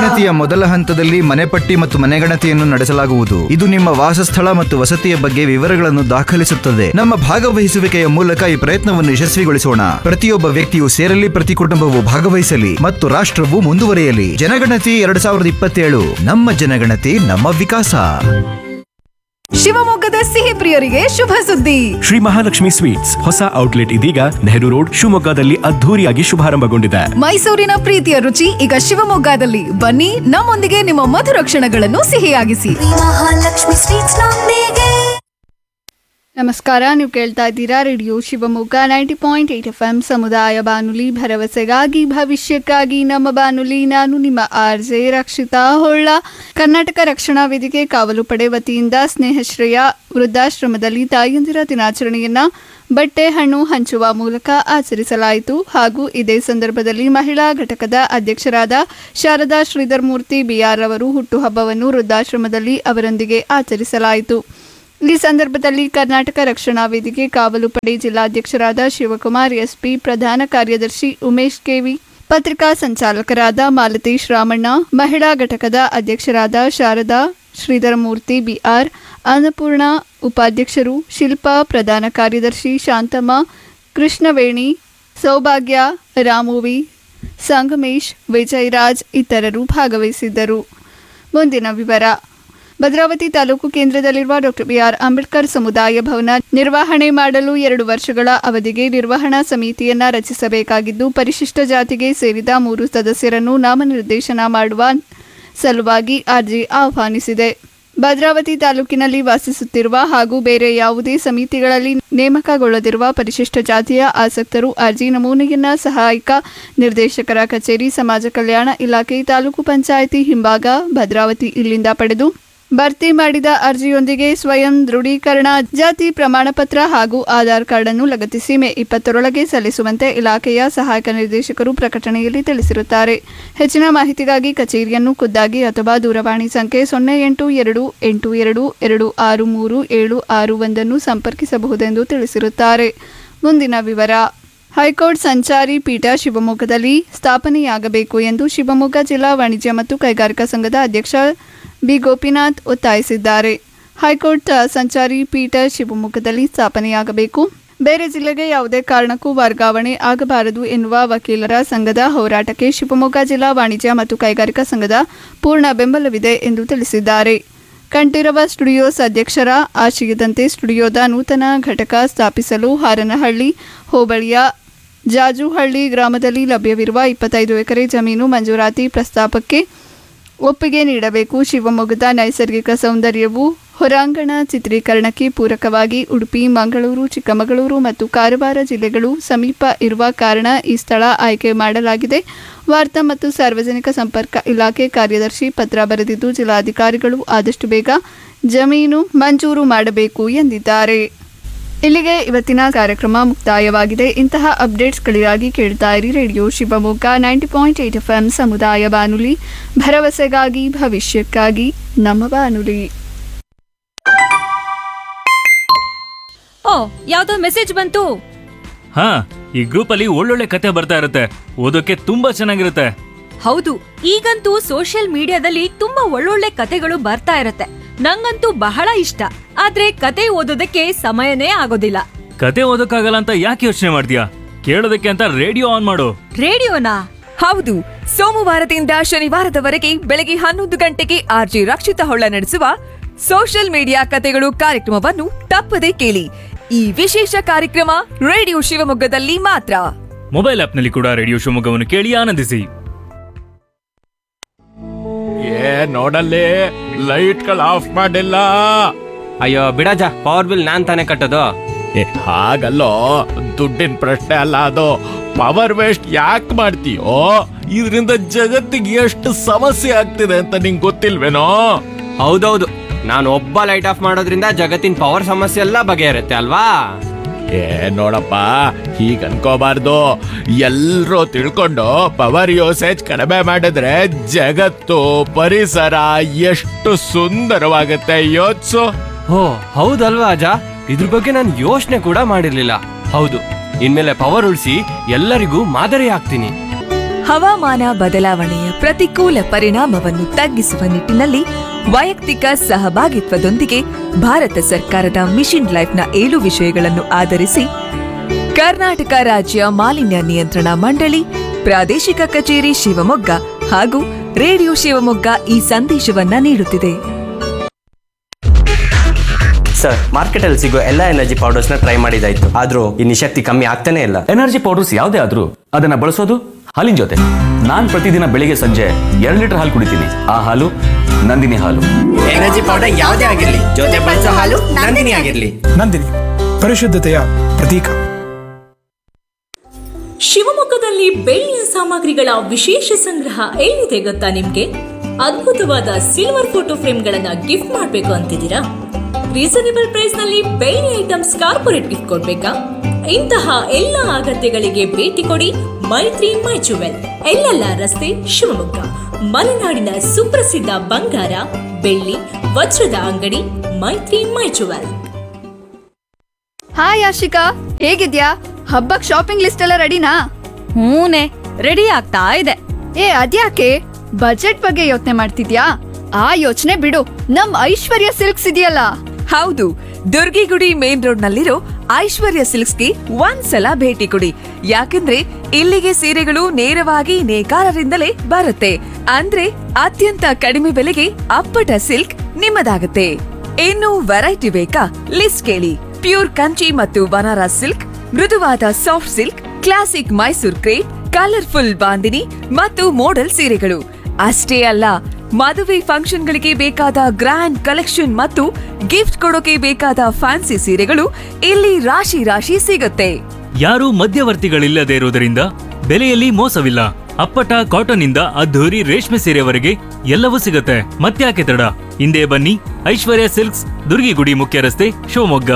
ಜನಗಣತಿಯ ಮೊದಲ ಹಂತದಲ್ಲಿ ಮನೆಪಟ್ಟಿ ಮತ್ತು ಮನೆಗಣತಿಯನ್ನು ನಡೆಸಲಾಗುವುದು. ಇದು ನಿಮ್ಮ ವಾಸಸ್ಥಳ ಮತ್ತು ವಸತಿಯ ಬಗ್ಗೆ ವಿವರಗಳನ್ನು ದಾಖಲಿಸುತ್ತದೆ. ನಮ್ಮ ಭಾಗವಹಿಸುವಿಕೆಯ ಮೂಲಕ ಈ ಪ್ರಯತ್ನವನ್ನು ಯಶಸ್ವಿಗೊಳಿಸೋಣ. ಪ್ರತಿಯೊಬ್ಬ ವ್ಯಕ್ತಿಯು ಸೇರಲಿ, ಪ್ರತಿ ಕುಟುಂಬವು ಭಾಗವಹಿಸಲಿ ಮತ್ತು ರಾಷ್ಟ್ರವು ಮುಂದುವರಿಯಲಿ. ಜನಗಣತಿ 2027, ನಮ್ಮ ಜನಗಣತಿ ನಮ್ಮ ವಿಕಾಸ. ಶಿವಮೊಗ್ಗದ ಸಿಹಿ ಪ್ರಿಯರಿಗೆ ಶುಭ ಸುದ್ದಿ. ಶ್ರೀ ಮಹಾಲಕ್ಷ್ಮಿ ಸ್ವೀಟ್ಸ್ ಹೊಸ ಔಟ್ಲೆಟ್ ಇದೀಗ ನೆಹರು ರೋಡ್ ಶಿವಮೊಗ್ಗದಲ್ಲಿ ಅದ್ಧೂರಿಯಾಗಿ ಶುಭಾರಂಭಗೊಂಡಿದೆ. ಮೈಸೂರಿನ ಪ್ರೀತಿಯ ರುಚಿ ಈಗ ಶಿವಮೊಗ್ಗದಲ್ಲಿ. ಬನ್ನಿ, ನಮ್ಮೊಂದಿಗೆ ನಿಮ್ಮ ಮಧುರ ಕ್ಷಣಗಳನ್ನು ಸಿಹಿಯಾಗಿಸಿ. ಮಹಾಲಕ್ಷ್ಮಿ ಸ್ವೀಟ್ಸ್ ನೊಂದಿಗೆ. ನಮಸ್ಕಾರ, ನೀವು ಕೇಳ್ತಾ ಇದ್ದೀರಾ ರೇಡಿಯೋ ಶಿವಮೊಗ್ಗ 90.8 FM ಸಮುದಾಯ ಬಾನುಲಿ, ಭರವಸೆಗಾಗಿ ಭವಿಷ್ಯಕ್ಕಾಗಿ ನಮ್ಮ ಬಾನುಲಿ. ನಾನು ನಿಮ್ಮ RJ ರಕ್ಷಿತಾ ಹೊಳ್ಳ. ಕರ್ನಾಟಕ ರಕ್ಷಣಾ ವೇದಿಕೆ ಕಾವಲು ಪಡೆ ವತಿಯಿಂದ ಸ್ನೇಹಶ್ರೇಯ ವೃದ್ಧಾಶ್ರಮದಲ್ಲಿ ತಾಯಂದಿರ ದಿನಾಚರಣೆಯನ್ನ ಬಟ್ಟೆ ಹಣ್ಣು ಹಂಚುವ ಮೂಲಕ ಆಚರಿಸಲಾಯಿತು. ಹಾಗೂ ಇದೇ ಸಂದರ್ಭದಲ್ಲಿ ಮಹಿಳಾ ಘಟಕದ ಅಧ್ಯಕ್ಷರಾದ ಶಾರದಾ ಶ್ರೀಧರ್ಮೂರ್ತಿ BR ಅವರು ಹುಟ್ಟುಹಬ್ಬವನ್ನು ವೃದ್ಧಾಶ್ರಮದಲ್ಲಿ ಅವರೊಂದಿಗೆ ಆಚರಿಸಲಾಯಿತು. ಈ ಸಂದರ್ಭದಲ್ಲಿ ಕರ್ನಾಟಕ ರಕ್ಷಣಾ ವೇದಿಕೆ ಕಾವಲು ಪಡೆ ಜಿಲ್ಲಾಧ್ಯಕ್ಷರಾದ ಶಿವಕುಮಾರ್ SP, ಪ್ರಧಾನ ಕಾರ್ಯದರ್ಶಿ ಉಮೇಶ್ KV, ಪತ್ರಿಕಾ ಸಂಚಾಲಕರಾದ ಮಾಲತೇಶ್ ರಾಮಣ್ಣ, ಮಹಿಳಾ ಘಟಕದ ಅಧ್ಯಕ್ಷರಾದ ಶಾರದಾ ಶ್ರೀಧರಮೂರ್ತಿ BR, ಅನ್ನಪೂರ್ಣ ಉಪಾಧ್ಯಕ್ಷರು, ಶಿಲ್ಪಾ ಪ್ರಧಾನ ಕಾರ್ಯದರ್ಶಿ, ಶಾಂತಮ್ಮ, ಕೃಷ್ಣವೇಣಿ, ಸೌಭಾಗ್ಯ, ರಾಮುವಿ, ಸಂಗಮೇಶ್, ವಿಜಯರಾಜ್ ಇತರರು ಭಾಗವಹಿಸಿದ್ದರು. ಮುಂದಿನ ವಿವರ. ಭದ್ರಾವತಿ ತಾಲೂಕು ಕೇಂದ್ರದಲ್ಲಿರುವ ಡಾಕ್ಟರ್ BR ಅಂಬೇಡ್ಕರ್ ಸಮುದಾಯ ಭವನ ನಿರ್ವಹಣೆ ಮಾಡಲು 2 ವರ್ಷಗಳ ಅವಧಿಗೆ ನಿರ್ವಹಣಾ ಸಮಿತಿಯನ್ನ ರಚಿಸಬೇಕಾಗಿದ್ದು, ಪರಿಶಿಷ್ಟ ಜಾತಿಗೆ ಸೇರಿದ 3 ಸದಸ್ಯರನ್ನು ನಾಮನಿರ್ದೇಶನ ಮಾಡುವ ಸಲುವಾಗಿ ಅರ್ಜಿ ಆಹ್ವಾನಿಸಿದೆ. ಭದ್ರಾವತಿ ತಾಲೂಕಿನಲ್ಲಿ ವಾಸಿಸುತ್ತಿರುವ ಹಾಗೂ ಬೇರೆ ಯಾವುದೇ ಸಮಿತಿಗಳಲ್ಲಿ ನೇಮಕಗೊಳ್ಳದಿರುವ ಪರಿಶಿಷ್ಟ ಜಾತಿಯ ಆಸಕ್ತರು ಅರ್ಜಿ ನಮೂನೆಯನ್ನ ಸಹಾಯಕ ನಿರ್ದೇಶಕರ ಕಚೇರಿ, ಸಮಾಜ ಕಲ್ಯಾಣ ಇಲಾಖೆ, ತಾಲೂಕು ಪಂಚಾಯಿತಿ ಹಿಂಭಾಗ, ಭದ್ರಾವತಿ ಇಲ್ಲಿಂದ ಪಡೆದು ಭರ್ತಿ ಮಾಡಿದ ಅರ್ಜಿಯೊಂದಿಗೆ ಸ್ವಯಂ ದೃಢೀಕರಣ, ಜಾತಿ ಪ್ರಮಾಣ ಪತ್ರ ಹಾಗೂ ಆಧಾರ್ ಕಾರ್ಡ್ ಅನ್ನು ಲಗತ್ತಿಸಿ ಮೇ 20ರೊಳಗೆ ಸಲ್ಲಿಸುವಂತೆ ಇಲಾಖೆಯ ಸಹಾಯಕ ನಿರ್ದೇಶಕರು ಪ್ರಕಟಣೆಯಲ್ಲಿ ತಿಳಿಸಿರುತ್ತಾರೆ. ಹೆಚ್ಚಿನ ಮಾಹಿತಿಗಾಗಿ ಕಚೇರಿಯನ್ನು ಖುದ್ದಾಗಿ ಅಥವಾ ದೂರವಾಣಿ ಸಂಖ್ಯೆ 082822637661 ಸಂಪರ್ಕಿಸಬಹುದೆಂದು ತಿಳಿಸಿರುತ್ತಾರೆ. ಮುಂದಿನ ವಿವರ. ಹೈಕೋರ್ಟ್ ಸಂಚಾರಿ ಪೀಠ ಶಿವಮೊಗ್ಗದಲ್ಲಿ ಸ್ಥಾಪನೆಯಾಗಬೇಕು ಎಂದು ಶಿವಮೊಗ್ಗ ಜಿಲ್ಲಾ ವಾಣಿಜ್ಯ ಮತ್ತು ಕೈಗಾರಿಕಾ ಸಂಘದ ಅಧ್ಯಕ್ಷ B. ಗೋಪಿನಾಥ್ ಒತ್ತಾಯಿಸಿದ್ದಾರೆ. ಹೈಕೋರ್ಟ್ ಸಂಚಾರಿ ಪೀಠ ಶಿವಮೊಗ್ಗದಲ್ಲಿ ಸ್ಥಾಪನೆಯಾಗಬೇಕು, ಬೇರೆ ಜಿಲ್ಲೆಗೆ ಯಾವುದೇ ಕಾರಣಕ್ಕೂ ವರ್ಗಾವಣೆ ಆಗಬಾರದು ಎನ್ನುವ ವಕೀಲರ ಸಂಘದ ಹೋರಾಟಕ್ಕೆ ಶಿವಮೊಗ್ಗ ಜಿಲ್ಲಾ ವಾಣಿಜ್ಯ ಮತ್ತು ಕೈಗಾರಿಕಾ ಸಂಘದ ಪೂರ್ಣ ಬೆಂಬಲವಿದೆ ಎಂದು ತಿಳಿಸಿದ್ದಾರೆ. ಕಂಠೀರವ ಸ್ಟುಡಿಯೋಸ್ ಅಧ್ಯಕ್ಷರ ಆಶಯದಂತೆ ಸ್ಟುಡಿಯೋದ ನೂತನ ಘಟಕ ಸ್ಥಾಪಿಸಲು ಹಾರನಹಳ್ಳಿ ಹೋಬಳಿಯ ಜಾಜುಹಳ್ಳಿ ಗ್ರಾಮದಲ್ಲಿ ಲಭ್ಯವಿರುವ 25 ಎಕರೆ ಜಮೀನು ಮಂಜೂರಾತಿ ಪ್ರಸ್ತಾಪಕ್ಕೆ ಒಪ್ಪಿಗೆ ನೀಡಬೇಕು. ಶಿವಮೊಗ್ಗದ ನೈಸರ್ಗಿಕ ಸೌಂದರ್ಯವು ಹೊರಾಂಗಣ ಚಿತ್ರೀಕರಣಕ್ಕೆ ಪೂರಕವಾಗಿ ಉಡುಪಿ, ಮಂಗಳೂರು, ಚಿಕ್ಕಮಗಳೂರು ಮತ್ತು ಕಾರವಾರ ಜಿಲ್ಲೆಗಳು ಸಮೀಪ ಇರುವ ಕಾರಣ ಈ ಸ್ಥಳ ಆಯ್ಕೆ ಮಾಡಲಾಗಿದೆ. ವಾರ್ತಾ ಮತ್ತು ಸಾರ್ವಜನಿಕ ಸಂಪರ್ಕ ಇಲಾಖೆ ಕಾರ್ಯದರ್ಶಿ ಪತ್ರ ಬರೆದಿದ್ದು, ಜಿಲ್ಲಾಧಿಕಾರಿಗಳು ಆದಷ್ಟು ಬೇಗ ಜಮೀನು ಮಂಜೂರು ಮಾಡಬೇಕು ಎಂದಿದ್ದಾರೆ. ಇಲ್ಲಿಗೆ ಇವತ್ತಿನ ಕಾರ್ಯಕ್ರಮ ಮುಕ್ತಾಯವಾಗಿದೆ. ಇಂತಹ ಅಪ್ಡೇಟ್ಸ್ಗಳಿಗಾಗಿ ಕೇಳ್ತಾ ಇರಿ ರೇಡಿಯೋ ಶಿವಮೊಗ್ಗ 90.8 FM ಸಮುದಾಯ ಬಾನುಲಿ, ಭರವಸೆಗಾಗಿ ಭವಿಷ್ಯಕ್ಕಾಗಿ ನಮ್ಮ ಬಾನುಲಿ. ಓ, ಯಾವ್ದೋ ಮೆಸೇಜ್ ಬಂತು. ಹಾ, ಈ ಗ್ರೂಪ್ ಅಲ್ಲಿ ಒಳ್ಳೊಳ್ಳೆ ಕತೆ ಬರ್ತಾ ಇರುತ್ತೆ, ಓದೋಕೆ ತುಂಬಾ ಚೆನ್ನಾಗಿರುತ್ತೆ. ಹೌದು, ಈಗಂತೂ ಸೋಷಿಯಲ್ ಮೀಡಿಯಾದಲ್ಲಿ ತುಂಬಾ ಒಳ್ಳೊಳ್ಳೆ ಕತೆಗಳು ಬರ್ತಾ ಇರತ್ತೆ. ನಂಗಂತೂ ಬಹಳ ಇಷ್ಟ. ಆದ್ರೆ ಕತೆ ಓದೋದಕ್ಕೆ ಸಮಯನೇ ಆಗೋದಿಲ್ಲ. ಕತೆ ಓದೋಕ್ಕಾಗಲ್ಲ ಅಂತ ಯಾಕೆ ಯೋಚನೆ ಮಾಡ್ತೀಯಾ? ಕೇಳೋದಕ್ಕೆ ಅಂತ ರೇಡಿಯೋ ಆನ್ ಮಾಡು. ರೇಡಿಯೋನಾ? ಹೌದು, ಸೋಮವಾರದಿಂದ ಶನಿವಾರದವರೆಗೆ ಬೆಳಗ್ಗೆ 11 ಗಂಟೆಗೆ RJ ರಕ್ಷಿತಾ ಹೊಳ್ಳ ನಡೆಸುವ ಸೋಷಿಯಲ್ ಮೀಡಿಯಾ ಕತೆಗಳು ಕಾರ್ಯಕ್ರಮವನ್ನು ತಪ್ಪದೇ ಕೇಳಿ. ಈ ವಿಶೇಷ ಕಾರ್ಯಕ್ರಮ ರೇಡಿಯೋ ಶಿವಮೊಗ್ಗದಲ್ಲಿ ಮಾತ್ರ. ಮೊಬೈಲ್ ಆಪ್ನಲ್ಲಿ ಕೂಡ ರೇಡಿಯೋ ಶಿವಮೊಗ್ಗವನ್ನು ಕೇಳಿ ಆನಂದಿಸಿ. ನೋಡಲ್ಲಿ ಲೈಟ್ಗಳು ಆಫ್ ಮಾಡಿಲ್ಲ. ಅಯ್ಯೋ ಬಿಡಜ, ಪವರ್ ಬಿಲ್ ನಾನ್ ತಾನೇ ಕಟ್ಟೋದು. ಹಾಗಲ್ಲೋ, ದುಡ್ಡಿನ ಪ್ರಶ್ನೆ ಅಲ್ಲ ಅದು. ಪವರ್ ವೇಸ್ಟ್ ಯಾಕೆ ಮಾಡ್ತೀಯೋ? ಇದರಿಂದ ಜಗತ್ತಿಗೆ ಎಷ್ಟು ಸಮಸ್ಯೆ ಆಗ್ತಿದೆ ಅಂತ ನಿಂಗೆ ಗೊತ್ತಿಲ್ವೇನೋ? ಹೌದೌದು, ನಾನು ಒಬ್ಬ ಲೈಟ್ ಆಫ್ ಮಾಡೋದ್ರಿಂದ ಜಗತ್ತಿನ ಪವರ್ ಸಮಸ್ಯೆ ಎಲ್ಲ ಬಗೆಹರುತ್ತೆ ಅಲ್ವಾ? ನೋಡಪ್ಪ, ಹೀಗ ಅನ್ಕೋಬಾರ್ದು. ಎಲ್ರೂ ತಿಳ್ಕೊಂಡು ಪವರ್ ಯೂಸೇಜ್ ಕಡಿಮೆ ಮಾಡಿದ್ರೆ ಜಗತ್ತು, ಪರಿಸರ ಎಷ್ಟು ಸುಂದರವಾಗುತ್ತೆ, ಯೋಚ್ಸು. ಓ ಹೌದಲ್ವಾ ಅಜ, ಇದ್ರ ಬಗ್ಗೆ ನಾನು ಯೋಚನೆ ಕೂಡ ಮಾಡಿರ್ಲಿಲ್ಲ. ಹೌದು, ಇನ್ಮೇಲೆ ಪವರ್ ಉಳಿಸಿ ಎಲ್ಲರಿಗೂ ಮಾದರಿ ಆಗ್ತೀನಿ. ಹವಾಮಾನ ಬದಲಾವಣೆಯ ಪ್ರತಿಕೂಲ ಪರಿಣಾಮವನ್ನು ತಗ್ಗಿಸುವ ನಿಟ್ಟಿನಲ್ಲಿ ವೈಯಕ್ತಿಕ ಸಹಭಾಗಿತ್ವದೊಂದಿಗೆ ಭಾರತ ಸರ್ಕಾರದ ಮಿಷನ್ ಲೈಫ್ನ 7 ವಿಷಯಗಳನ್ನು ಆಧರಿಸಿ ಕರ್ನಾಟಕ ರಾಜ್ಯ ಮಾಲಿನ್ಯ ನಿಯಂತ್ರಣ ಮಂಡಳಿ, ಪ್ರಾದೇಶಿಕ ಕಚೇರಿ ಶಿವಮೊಗ್ಗ ಹಾಗೂ ರೇಡಿಯೋ ಶಿವಮೊಗ್ಗ ಈ ಸಂದೇಶವನ್ನ ನೀಡುತ್ತಿದೆ. ಸರ್, ಮಾರ್ಕೆಟ್ ಅಲ್ಲಿ ಸಿಗೋ ಎಲ್ಲಾ ಎನರ್ಜಿ ಪೌಡರ್ಸ್ ನ ಟ್ರೈ ಮಾಡಿದಾಯ್ತು, ಆದ್ರೂ ಈ ನಿಶಕ್ತಿ ಕಮ್ಮಿ ಆಗ್ತಾನೆ ಇಲ್ಲ. ಎನರ್ಜಿ ಪೌಡರ್ಸ್ ಯಾವ್ದೇ ಆದ್ರೂ ಅದನ್ನ ಬಳಸೋದು ಹಾಲಿನ ಜೊತೆ. ನಾನ್ ಪ್ರತಿದಿನ ಬೆಳಿಗ್ಗೆ ಸಂಜೆ 2 ಲೀಟರ್ ಹಾಲು ಕುಡಿತೀನಿ. ಆ ಹಾಲು ನಂದಿನಿ ಹಾಲು. ಎನರ್ಜಿ ಪೌಡರ್ ಯಾವ್ದೇ ಆಗಿರ್ಲಿ, ಜೊತೆ ಬಳಸೋ ಹಾಲು ನಂದಿನಿ ಆಗಿರ್ಲಿ. ನಂದಿನಿ, ಪರಿಶುದ್ಧತೆಯ ಪ್ರತೀಕ. ಶಿವಮೊಗ್ಗದಲ್ಲಿ ಬೆಳ್ಳಿಯ ಸಾಮಗ್ರಿಗಳ ವಿಶೇಷ ಸಂಗ್ರಹ ಎಲ್ಲಿದೆ ಗೊತ್ತಾ ನಿಮ್ಗೆ? ಅದ್ಭುತವಾದ ಸಿಲ್ವರ್ ಫೋಟೋ ಫ್ರೇಮ್ಗಳನ್ನ ಗಿಫ್ಟ್ ಮಾಡ್ಬೇಕು ಅಂತಿದ್ದೀರಾ? ರೀಸನೇಬಲ್ ಪ್ರೈಸ್ ನಲ್ಲಿ ಬೆಳ್ಳಿ ಐಟಮ್ಸ್ ಕಾರ್ಪೊರೇಟ್ ಗಿಫ್ಟ್ ಕೊಡ್ಬೇಕಾ? ಇಂತಹ ಎಲ್ಲ ಅಗತ್ಯಗಳಿಗೆ ಭೇಟಿ ಕೊಡಿ ಮೈತ್ರಿ ಮೈ ಜುವೆಲ್, ಎಲ್ಲೆಲ್ಲ ರಸ್ತೆ, ಶಿವಮೊಗ್ಗ. ಮಲೆನಾಡಿನ ಸುಪ್ರಸಿದ್ಧ ಬಂಗಾರ, ಬೆಳ್ಳಿ, ವಜ್ರದ ಅಂಗಡಿ ಮೈತ್ರಿ ಮೈ ಜುವೆಲ್. ಹಾಯ್ ಆಶಿಕಾ, ಹೇಗಿದ್ಯಾ? ಹಬ್ಬಕ್ ಶಾಪಿಂಗ್ ಲಿಸ್ಟ್ ಎಲ್ಲ ರೆಡಿನಾ? ಹೂನೆ, ರೆಡಿ ಆಗ್ತಾ ಇದೆ. ಅದ್ಯಾಕೆ ಬಜೆಟ್ ಬಗ್ಗೆ ಯೋಚನೆ ಮಾಡ್ತಿದ್ಯಾ? ಆ ಯೋಚನೆ ಬಿಡು, ನಮ್ ಐಶ್ವರ್ಯ ಸಿಲ್ಕ್ಸ್ ಇದೆಯಲ್ಲ. ಹೌದು, ದುರ್ಗಿಗುಡಿ ಮೇನ್ ರೋಡ್ ನಲ್ಲಿರೋ ಐಶ್ವರ್ಯ ಸಿಲ್ಕ್ಸ್ಗೆ ಒಂದ್ಸಲ ಭೇಟಿ ಕೊಡಿ. ಯಾಕಂದ್ರೆ ಇಲ್ಲಿಗೆ ಸೀರೆಗಳು ನೇರವಾಗಿ ನೇಕಾರರಿಂದಲೇ ಬರುತ್ತೆ. ಅಂದ್ರೆ ಅತ್ಯಂತ ಕಡಿಮೆ ಬೆಲೆಗೆ ಅಪ್ಪಟ ಸಿಲ್ಕ್ ನಿಮ್ಮದಾಗುತ್ತೆ. ಇನ್ನು ವೆರೈಟಿ ಬೇಕಾ? ಲಿಸ್ಟ್ ಕೇಳಿ. ಪ್ಯೂರ್ ಕಂಚಿ ಮತ್ತು ಬನಾರಸ್ ಸಿಲ್ಕ್, ಮೃದುವಾದ soft silk, classic Mysore crepe, colourful bandhani ಮತ್ತು ಮೋಡಲ್ ಸೀರೆಗಳು. ಅಷ್ಟೇ ಅಲ್ಲ, ಮದುವೆ ಫಂಕ್ಷನ್ಗಳಿಗೆ ಬೇಕಾದ ಗ್ರ್ಯಾಂಡ್ ಕಲೆಕ್ಷನ್ ಮತ್ತು ಗಿಫ್ಟ್ ಕೊಡೋಕೆ ಬೇಕಾದ ಫ್ಯಾನ್ಸಿ ಸೀರೆಗಳು ಇಲ್ಲಿ ರಾಶಿ ರಾಶಿ ಸಿಗುತ್ತೆ. ಯಾರೂ ಮಧ್ಯವರ್ತಿಗಳಿಲ್ಲದೆ ಇರುವುದರಿಂದ ಬೆಲೆಯಲ್ಲಿ ಮೋಸವಿಲ್ಲ. ಅಪ್ಪಟ ಕಾಟನ್ ಇಂದ ಅದ್ಧೂರಿ ರೇಷ್ಮೆ ಸೀರೆವರೆಗೆ ಎಲ್ಲವೂ ಸಿಗುತ್ತೆ. ಮತ್ತ್ಯಾಕೆ ತಡ? ಹಿಂದೆ ಬನ್ನಿ, ಐಶ್ವರ್ಯ ಸಿಲ್ಕ್ಸ್, ದುರ್ಗಿಗುಡಿ ಮುಖ್ಯ ರಸ್ತೆ, ಶಿವಮೊಗ್ಗ.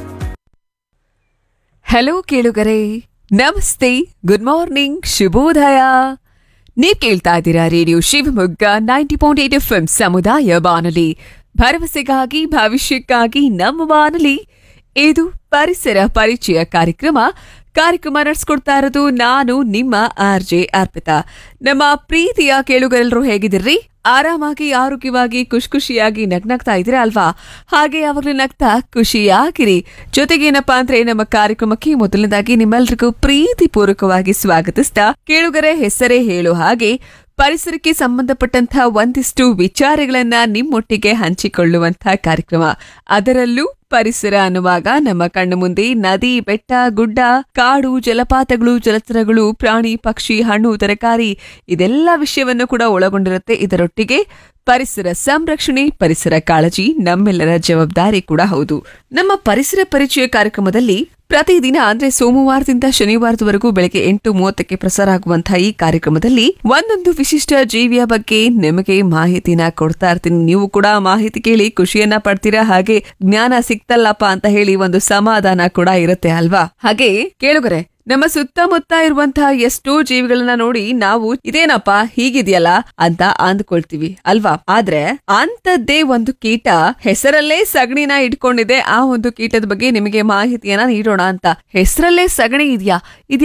ಹಲೋ ಕೇಳುಗರೆ, ನಮಸ್ತೆ, ಗುಡ್ ಮಾರ್ನಿಂಗ್, ಶುಭೋದಯ. ನೀವ್ ಕೇಳ್ತಾ ಇದ್ದೀರಾ ರೇಡಿಯೋ ಶಿವಮೊಗ್ಗ 90.8 FM ಸಮುದಾಯ ಬಾನುಲಿ, ಭರವಸೆಗಾಗಿ ಭವಿಷ್ಯಕ್ಕಾಗಿ ನಮ್ಮ ಬಾನುಲಿ. ಇದು ಪರಿಸರ ಪರಿಚಯ ಕಾರ್ಯಕ್ರಮ ನಡೆಸ್ಕೊಡ್ತಾ ಇರೋದು ನಾನು ನಿಮ್ಮ RJ ಅರ್ಪಿತಾ. ನಮ್ಮ ಪ್ರೀತಿಯ ಕೇಳುಗರೆಲ್ಲರೂ ಹೇಗಿದ್ದೀರಿ? ಆರಾಮಾಗಿ, ಆರೋಗ್ಯವಾಗಿ, ಖುಷಿಯಾಗಿ ನಗ್ನಗ್ತಾ ಇದ್ದೀರಾ ಅಲ್ವಾ? ಹಾಗೆ ಯಾವಾಗ್ಲೂ ನಗ್ತಾ ಖುಷಿಯಾಗಿರಿ. ಜೊತೆಗೇನಪ್ಪಾ ಅಂದ್ರೆ ನಮ್ಮ ಕಾರ್ಯಕ್ರಮಕ್ಕೆ ಮೊದಲನೇದಾಗಿ ನಿಮ್ಮೆಲ್ರಿಗೂ ಪ್ರೀತಿ ಪೂರ್ವಕವಾಗಿ ಸ್ವಾಗತಿಸ್ತಾ, ಕೇಳುಗರೆ ಹೆಸರೇ ಹೇಳೋ ಹಾಗೆ ಪರಿಸರಕ್ಕೆ ಸಂಬಂಧಪಟ್ಟಂತಹ ಒಂದಿಷ್ಟು ವಿಚಾರಗಳನ್ನ ನಿಮ್ಮೊಟ್ಟಿಗೆ ಹಂಚಿಕೊಳ್ಳುವಂತಹ ಕಾರ್ಯಕ್ರಮ. ಅದರಲ್ಲೂ ಪರಿಸರ ಅನ್ನುವಾಗ ನಮ್ಮ ಕಣ್ಣು ಮುಂದೆ ನದಿ, ಬೆಟ್ಟ, ಗುಡ್ಡ, ಕಾಡು, ಜಲಪಾತಗಳು, ಜಲಚರಗಳು, ಪ್ರಾಣಿ, ಪಕ್ಷಿ, ಹಣ್ಣು, ತರಕಾರಿ ಇದೆಲ್ಲ ವಿಷಯವನ್ನು ಕೂಡ ಒಳಗೊಂಡಿರುತ್ತೆ. ಇದರೊಟ್ಟಿಗೆ ಪರಿಸರ ಸಂರಕ್ಷಣೆ, ಪರಿಸರ ಕಾಳಜಿ ನಮ್ಮೆಲ್ಲರ ಜವಾಬ್ದಾರಿ ಕೂಡ ಹೌದು. ನಮ್ಮ ಪರಿಸರ ಪರಿಚಯ ಕಾರ್ಯಕ್ರಮದಲ್ಲಿ ಪ್ರತಿದಿನ ಅಂದ್ರೆ ಸೋಮವಾರದಿಂದ ಶನಿವಾರದವರೆಗೂ ಬೆಳಗ್ಗೆ 8:30ಕ್ಕೆ ಪ್ರಸಾರ ಆಗುವಂತಹ ಈ ಕಾರ್ಯಕ್ರಮದಲ್ಲಿ ಒಂದೊಂದು ವಿಶಿಷ್ಟ ಜೀವಿಯ ಬಗ್ಗೆ ನಿಮಗೆ ಮಾಹಿತಿನ ಕೊಡ್ತಾ ಇರ್ತೀನಿ. ನೀವು ಕೂಡ ಮಾಹಿತಿ ಕೇಳಿ ಖುಷಿಯನ್ನ ಪಡ್ತೀರಾ, ಹಾಗೆ ಜ್ಞಾನ ಸಿಕ್ತಲ್ಲಪ್ಪ ಅಂತ ಹೇಳಿ ಒಂದು ಸಮಾಧಾನ ಕೂಡ ಇರುತ್ತೆ ಅಲ್ವಾ? ಹಾಗೆ ಕೇಳುಗರೆ, ನಮ್ಮ ಸುತ್ತಮುತ್ತ ಇರುವಂತಹ ಎಷ್ಟೋ ಜೀವಿಗಳನ್ನ ನೋಡಿ ನಾವು ಇದೇನಪ್ಪ ಹೀಗಿದೆಯಲ್ಲ ಅಂತ ಅಂದ್ಕೊಳ್ತೀವಿ ಅಲ್ವಾ? ಆದ್ರೆ ಅಂತದ್ದೇ ಒಂದು ಕೀಟ ಹೆಸರಲ್ಲೇ ಸಗಣಿನ ಇಟ್ಕೊಂಡಿದೆ. ಆ ಒಂದು ಕೀಟದ ಬಗ್ಗೆ ನಿಮಗೆ ಮಾಹಿತಿಯನ್ನ ನೀಡೋಣ ಅಂತ. ಹೆಸರಲ್ಲೇ ಸಗಣಿ ಇದೆಯಾ,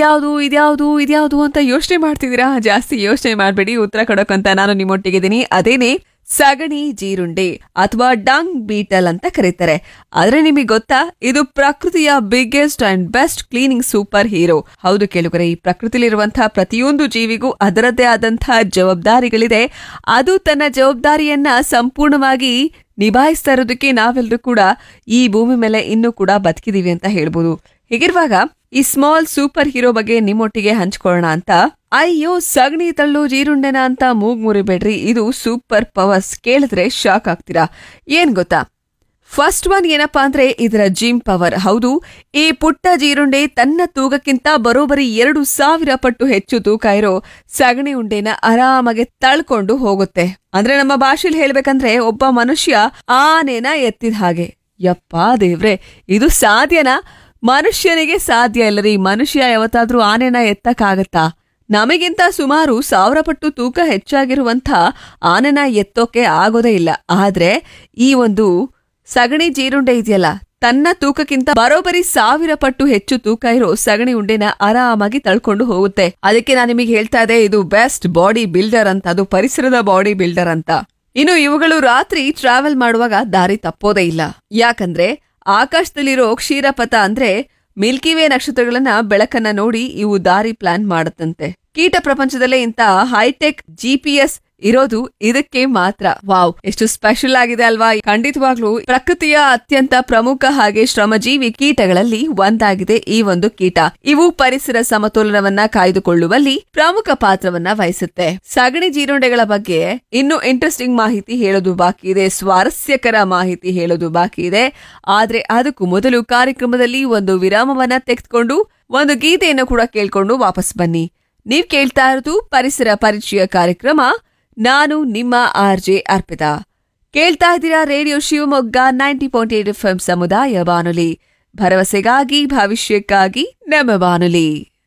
ಇದ್ಯಾವುದು ಅಂತ ಯೋಚನೆ ಮಾಡ್ತಿದ್ದೀರಾ? ಜಾಸ್ತಿ ಯೋಚನೆ ಮಾಡ್ಬೇಡಿ, ಉತ್ತರ ಕೊಡೋಕಂತ ನಾನು ನಿಮ್ಮೊಟ್ಟಿಗಿದ್ದೀನಿ. ಅದೇನೆ ಸಗಣಿ ಜೀರುಂಡೆ ಅಥವಾ ಡಂಗ್ ಬೀಟಲ್ ಅಂತ ಕರೀತಾರೆ. ಆದ್ರೆ ನಿಮಗೆ ಗೊತ್ತಾ, ಇದು ಪ್ರಕೃತಿಯ biggest and best cleaning super hero. ಹೌದು ಕೇಳುಗರೆ, ಈ ಪ್ರಕೃತಿಲಿರುವಂತಹ ಪ್ರತಿಯೊಂದು ಜೀವಿಗೂ ಅದರದ್ದೇ ಆದಂತಹ ಜವಾಬ್ದಾರಿಗಳಿದೆ. ಅದು ತನ್ನ ಜವಾಬ್ದಾರಿಯನ್ನ ಸಂಪೂರ್ಣವಾಗಿ ನಿಭಾಯಿಸ್ತಾ ಇರೋದಕ್ಕೆ ನಾವೆಲ್ಲರೂ ಕೂಡ ಈ ಭೂಮಿ ಮೇಲೆ ಇನ್ನೂ ಕೂಡ ಬದುಕಿದೀವಿ ಅಂತ ಹೇಳ್ಬೋದು. ಹೀಗಿರುವಾಗ ಈ ಸ್ಮಾಲ್ ಸೂಪರ್ ಹೀರೋ ಬಗ್ಗೆ ನಿಮ್ಮೊಟ್ಟಿಗೆ ಹಂಚ್ಕೊಳ್ಳೋಣ ಅಂತ. ಅಯ್ಯೋ ಸಗಣಿ ತಳ್ಳು ಜೀರುಂಡೆನ ಅಂತ ಮೂಗ್ ಮುರಿಬೇಡ್ರಿ, ಇದು ಸೂಪರ್ ಪವರ್ಸ್. ಕೇಳಿದ್ರೆ ಶಾಕ್ ಆಗ್ತೀರಾ. ಏನ್ ಗೊತ್ತಾ, ಫಸ್ಟ್ ಒನ್ ಏನಪ್ಪಾ ಅಂದ್ರೆ ಇದರ ಜಿಮ್ ಪವರ್. ಹೌದು, ಈ ಪುಟ್ಟ ಜೀರುಂಡೆ ತನ್ನ ತೂಗಕ್ಕಿಂತ ಬರೋಬರಿ 2000 ಪಟ್ಟು ಹೆಚ್ಚು ತೂಕ ಇರೋ ಸಗಣಿ ಉಂಡೆನ ಆರಾಮಾಗಿ ತಳ್ಕೊಂಡು ಹೋಗುತ್ತೆ. ಅಂದ್ರೆ ನಮ್ಮ ಭಾಷೆಯಲ್ಲಿ ಹೇಳ್ಬೇಕಂದ್ರೆ ಒಬ್ಬ ಮನುಷ್ಯ ಆನೆನ ಎತ್ತಿದ ಹಾಗೆ. ಯಪ್ಪಾ ದೇವ್ರೆ, ಇದು ಸಾಧ್ಯನಾ? ಮನುಷ್ಯನಿಗೆ ಸಾಧ್ಯ ಇಲ್ಲರಿ. ಮನುಷ್ಯ ಯಾವತ್ತಾದ್ರೂ ಆನೆನ ಎತ್ತಕ್ಕಾಗತ್ತಾ? ನಮಗಿಂತ ಸುಮಾರು 1000 ಪಟ್ಟು ತೂಕ ಹೆಚ್ಚಾಗಿರುವಂಥ ಆನೆನ ಎತ್ತೋಕೆ ಆಗೋದೇ ಇಲ್ಲ. ಆದ್ರೆ ಈ ಒಂದು ಸಗಣಿ ಜೀರುಂಡೆ ಇದೆಯಲ್ಲ, ತನ್ನ ತೂಕಕ್ಕಿಂತ ಬರೋಬರಿ 1000 ಪಟ್ಟು ಹೆಚ್ಚು ತೂಕ ಇರೋ ಸಗಣಿ ಉಂಡೆನ ಆರಾಮಾಗಿ ತಳ್ಕೊಂಡು ಹೋಗುತ್ತೆ. ಅದಕ್ಕೆ ನಾನು ನಿಮಗೆ ಹೇಳ್ತಾ ಇದ್ದೆ, ಇದು ಬೆಸ್ಟ್ ಬಾಡಿ ಬಿಲ್ಡರ್ ಅಂತ, ಅದು ಪರಿಸರದ ಬಾಡಿ ಬಿಲ್ಡರ್ ಅಂತ. ಇನ್ನು ಇವುಗಳು ರಾತ್ರಿ ಟ್ರಾವೆಲ್ ಮಾಡುವಾಗ ದಾರಿ ತಪ್ಪೋದೇ ಇಲ್ಲ. ಯಾಕಂದ್ರೆ ಆಕಾಶದಲ್ಲಿರೋ ಕ್ಷೀರಪಥ ಅಂದ್ರೆ ಮಿಲ್ಕಿವೇ ನಕ್ಷತ್ರಗಳನ್ನ ಬೆಳಕನ್ನ ನೋಡಿ ಇವು ದಾರಿ ಪ್ಲಾನ್ ಮಾಡತ್ತಂತೆ. ಕೀಟ ಪ್ರಪಂಚದಲ್ಲೇ ಇಂತ ಹೈಟೆಕ್ GPS ಇರೋದು ಇದಕ್ಕೆ ಮಾತ್ರ. ವಾವ್, ಎಷ್ಟು ಸ್ಪೆಷಲ್ ಆಗಿದೆ ಅಲ್ವಾ? ಖಂಡಿತವಾಗ್ಲೂ ಪ್ರಕೃತಿಯ ಅತ್ಯಂತ ಪ್ರಮುಖ ಹಾಗೆ ಶ್ರಮಜೀವಿ ಕೀಟಗಳಲ್ಲಿ ಒಂದಾಗಿದೆ ಈ ಒಂದು ಕೀಟ. ಇವು ಪರಿಸರ ಸಮತೋಲನವನ್ನ ಕಾಯ್ದುಕೊಳ್ಳುವಲ್ಲಿ ಪ್ರಮುಖ ಪಾತ್ರವನ್ನ ವಹಿಸುತ್ತೆ. ಸಗಣಿ ಜೀರುಂಡೆಗಳ ಬಗ್ಗೆ ಇನ್ನು ಇಂಟ್ರೆಸ್ಟಿಂಗ್ ಮಾಹಿತಿ ಹೇಳೋದು ಬಾಕಿ ಇದೆ, ಸ್ವಾರಸ್ಯಕರ ಮಾಹಿತಿ ಹೇಳೋದು ಬಾಕಿ ಇದೆ. ಆದ್ರೆ ಅದಕ್ಕೂ ಮೊದಲು ಕಾರ್ಯಕ್ರಮದಲ್ಲಿ ಒಂದು ವಿರಾಮವನ್ನ ತೆಗೆದುಕೊಂಡು ಒಂದು ಗೀತೆಯನ್ನು ಕೂಡ ಕೇಳ್ಕೊಂಡು ವಾಪಸ್ ಬನ್ನಿ. ನೀವ್ ಕೇಳ್ತಾ ಇರೋದು ಪರಿಸರ ಪರಿಚಯ ಕಾರ್ಯಕ್ರಮ. ನಾನು ನಿಮ್ಮ RJ ಅರ್ಪಿತಾ. ಕೇಳ್ತಾ ಇದ್ದೀರಾ ರೇಡಿಯೋ ಶಿವಮೊಗ್ಗ 90.8 FM ಸಮುದಾಯ ಬಾನುಲಿ, ಭರವಸೆಗಾಗಿ ಭವಿಷ್ಯಕ್ಕಾಗಿ ನಮ್ಮ ಬಾನುಲಿ.